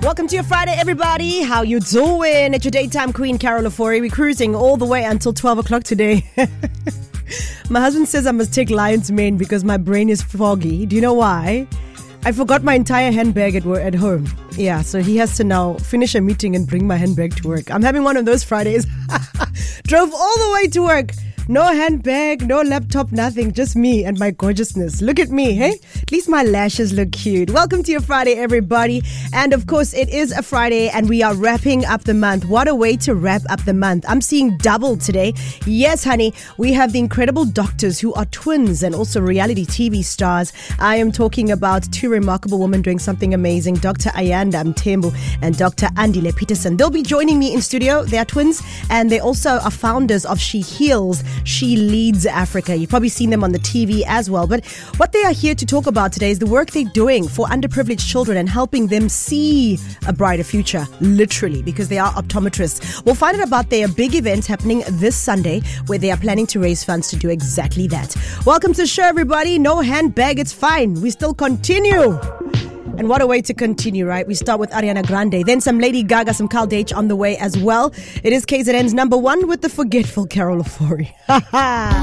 Welcome to your Friday, everybody. How you doing? It's your daytime queen, Carol Ofori. We're cruising all the way until 12 o'clock today. My husband says I must take Lion's Mane because my brain is foggy. Do you know why? I forgot my entire handbag at home. Yeah, so he has to now finish a meeting and bring my handbag to work. I'm having one of those Fridays. Drove all the way to work. No handbag, no laptop, nothing. Just me and my gorgeousness. Look at me, hey? At least my lashes look cute. Welcome to your Friday, everybody. And of course, it is a Friday and we are wrapping up the month. What a way to wrap up the month. I'm seeing double today. Yes, honey. We have the incredible doctors who are twins and also reality TV stars. I am talking about two remarkable women doing something amazing. Dr. Ayanda Mthembu and Dr. Andile Peterson. They'll be joining me in studio. They are twins and they also are founders of She Heals. She Leads Africa. You've probably seen them on the TV as well. But what they are here to talk about today is the work they're doing for underprivileged children and helping them see a brighter future, literally, because they are optometrists. We'll find out about their big event happening this Sunday where they are planning to raise funds to do exactly that. Welcome to the show, everybody. No handbag, it's fine. We still continue. And what a way to continue, right? We start with Ariana Grande, then some Lady Gaga, some Carl Dage on the way as well. It is KZN's number one with the forgetful Carol Ofori.